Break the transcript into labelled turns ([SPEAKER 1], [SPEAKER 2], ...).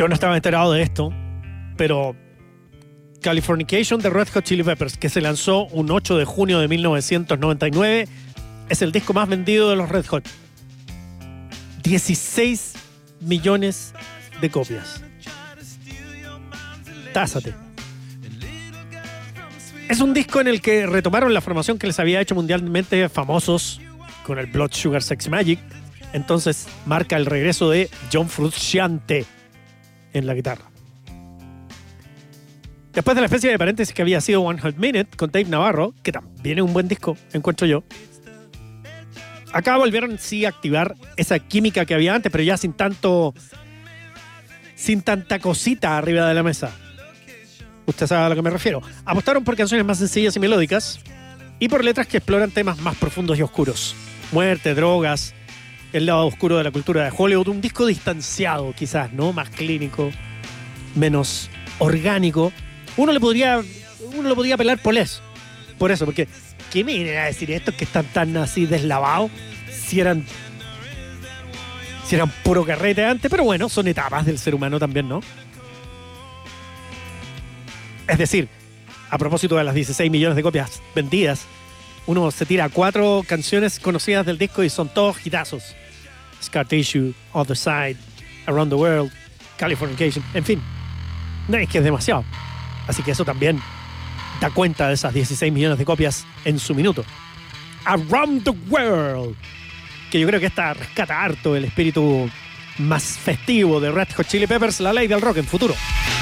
[SPEAKER 1] Yo no estaba enterado de esto, pero Californication de Red Hot Chili Peppers, que se lanzó un 8 de junio de 1999, es el disco más vendido de los Red Hot. 16 millones de copias. Tásate. Es un disco en el que retomaron la formación que les había hecho mundialmente famosos con el Blood Sugar Sex Magic. Entonces marca el regreso de John Frusciante en la guitarra. Después de la especie de paréntesis que había sido One Hot Minute con Dave Navarro, que también es un buen disco, encuentro yo. Acá volvieron sí a activar esa química que había antes, pero ya sin tanta cosita arriba de la mesa. Usted sabe a lo que me refiero. Apostaron por canciones más sencillas y melódicas y por letras que exploran temas más profundos y oscuros. Muerte, drogas, el lado oscuro de la cultura de Hollywood. Un disco distanciado quizás, ¿no? Más clínico, menos orgánico. Uno lo podría pelar por eso, porque ¿qué me vienen a decir estos que están tan así deslavados? Si eran puro carrete antes, pero bueno, son etapas del ser humano también, ¿no? Es decir, a propósito de las 16 millones de copias vendidas, uno se tira 4 canciones conocidas del disco y son todos hitazos. Scar Tissue, Other Side, Around the World, Californication, en fin, no es que es demasiado. Así que eso también da cuenta de esas 16 millones de copias en su minuto. Around the World, que yo creo que esta rescata harto el espíritu más festivo de Red Hot Chili Peppers, la ley del rock en futuro.